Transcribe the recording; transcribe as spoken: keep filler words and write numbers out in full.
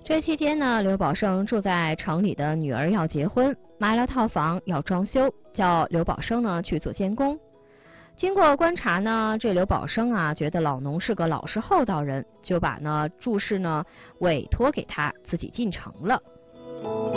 这期间呢，刘宝生住在城里的女儿要结婚，买了套房要装修，叫刘宝生呢去做监工。经过观察呢，这刘宝生啊觉得老农是个老实厚道人，就把呢注事呢委托给他，自己进城了。